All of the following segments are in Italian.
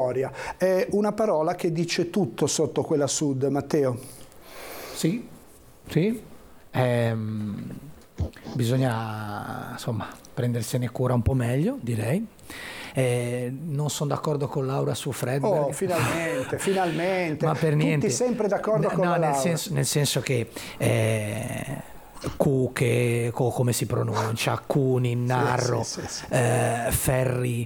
storia. È una parola che dice tutto sotto quella Sud, Matteo. Sì. Bisogna insomma prendersene cura un po' meglio, direi. Non sono d'accordo con Laura su Fredberg. Oh, finalmente. Ma per niente. Tutti sempre d'accordo con la Laura. Nel senso che come si pronuncia, Kunin, Narro, sì. Ferri,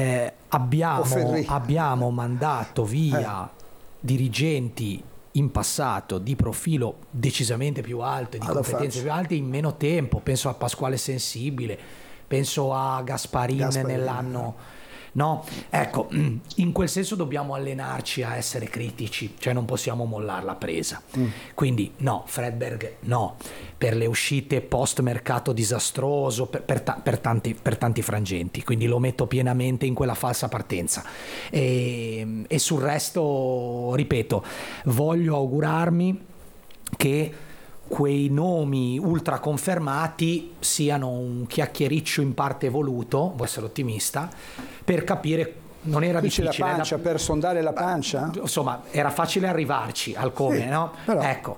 abbiamo mandato via dirigenti in passato di profilo decisamente più alto e di competenze più alte in meno tempo. Penso a Pasquale Sensibile, penso a Gasparin. Nell'anno. No, ecco, in quel senso dobbiamo allenarci a essere critici, cioè non possiamo mollare la presa. Quindi no, Fredberg no, per le uscite post mercato disastroso, per tanti frangenti, quindi lo metto pienamente in quella falsa partenza. E sul resto, ripeto, voglio augurarmi che quei nomi ultra confermati siano un chiacchiericcio in parte voluto, vuoi essere ottimista, per capire. Non era Dici difficile la pancia, per sondare la pancia? Insomma, era facile arrivarci al come, sì, no? Però. Ecco,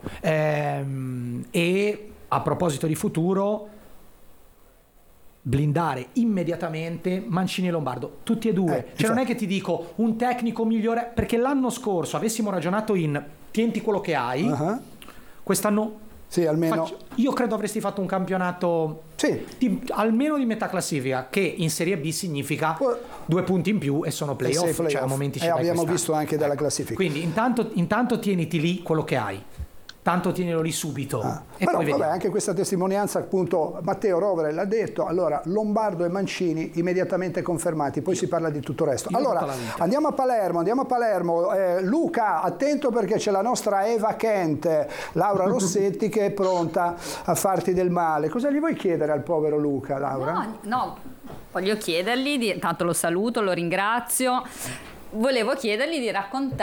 e a proposito di futuro, blindare immediatamente Mancini e Lombardo, tutti e due. Cioè non è che ti dico un tecnico migliore, perché l'anno scorso avessimo ragionato in tienti quello che hai, quest'anno sì, almeno io credo avresti fatto un campionato almeno di metà classifica, che in Serie B significa 2 punti in più e sono playoff, cioè a momenti ci vai abbiamo quest'anno. Visto anche dalla classifica. Quindi intanto tieniti lì quello che hai, tanto tienilo lì subito. E però poi vediamo. Anche questa testimonianza, appunto, Matteo Rovere l'ha detto. Allora, Lombardo e Mancini immediatamente confermati, poi si parla di tutto il resto. Allora, andiamo a Palermo. Luca, attento, perché c'è la nostra Eva Kent, Laura Rossetti, che è pronta a farti del male. Cosa gli vuoi chiedere al povero Luca, Laura? No, voglio chiedergli, tanto lo saluto, lo ringrazio. Volevo chiedergli di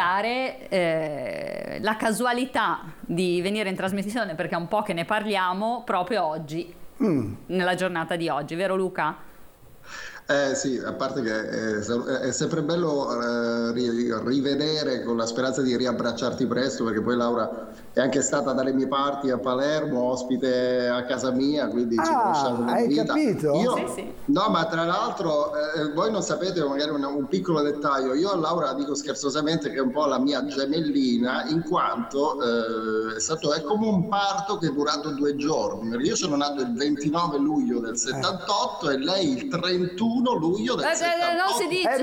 raccontare la casualità di venire in trasmissione, perché è un po' che ne parliamo proprio oggi, nella giornata di oggi, vero Luca? Sì, a parte che è sempre bello rivedere, con la speranza di riabbracciarti presto, perché poi Laura è anche stata dalle mie parti a Palermo, ospite a casa mia, quindi ci conosciamo da vita. Capito? Sì. No, ma tra l'altro voi non sapete, magari un piccolo dettaglio, io a Laura dico scherzosamente che è un po' la mia gemellina, in quanto è come un parto che è durato 2 giorni. Io sono nato il 29 luglio del 78 e lei il 31 luglio del 78. Non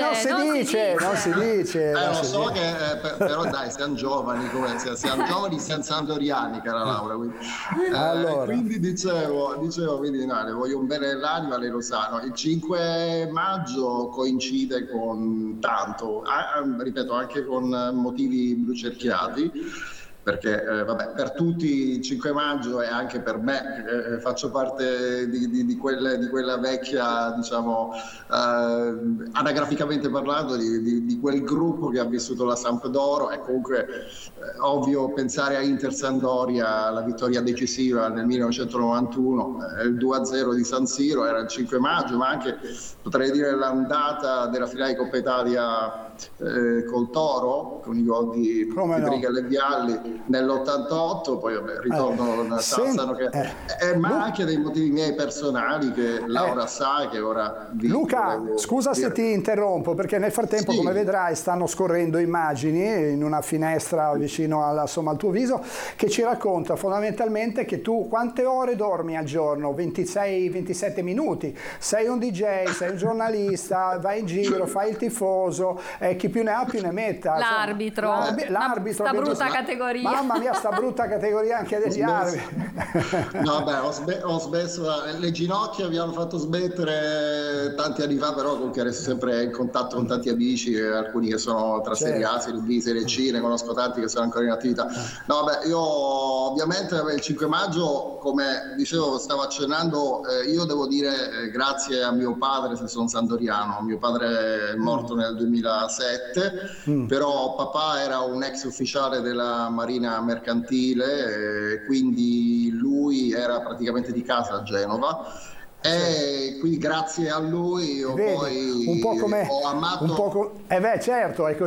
si dice. Lo so che però dai, siamo giovani, siamo giovani sensandoriani, cara Laura. Quindi dicevo, quindi no, le voglio un bene nell'anima, lei lo sa. No? Il 5 maggio coincide con tanto, ripeto, anche con motivi blucerchiati. Perché per tutti il 5 maggio e anche per me, faccio parte di quella vecchia, diciamo, anagraficamente parlando, di quel gruppo che ha vissuto la Sampdoria. E comunque ovvio pensare a Inter Sampdoria, la vittoria decisiva nel 1991, il 2-0 di San Siro era il 5 maggio, ma anche potrei dire l'andata della finale di Coppa Italia col Toro, con i gol di Briga e Vialli nell'88, poi ritorno Sassano, ma anche dei motivi miei personali che Laura sa, che ora Luca, scusa se ti interrompo, perché nel frattempo, come vedrai, stanno scorrendo immagini in una finestra vicino al tuo viso, che ci racconta fondamentalmente che tu quante ore dormi al giorno? 26-27 minuti, sei un DJ, sei un giornalista, vai in giro, fai il tifoso, chi più ne ha più ne metta. L'arbitro. Sta brutta categoria. Mamma mia, sta brutta categoria anche degli arbitri. No, ho smesso. Le ginocchia abbiamo fatto smettere tanti anni fa, però comunque adesso sempre in contatto con tanti amici, alcuni che sono tra Serie A, Serie B, Serie C, ne conosco tanti che sono ancora in attività. No, io ovviamente il 5 maggio, come dicevo, stavo accennando, io devo dire grazie a mio padre, se sono sandoriano. Mio padre è morto nel 2006. Però papà era un ex ufficiale della Marina Mercantile, quindi lui era praticamente di casa a Genova. E quindi grazie a lui io poi un po' come ho amato. certo,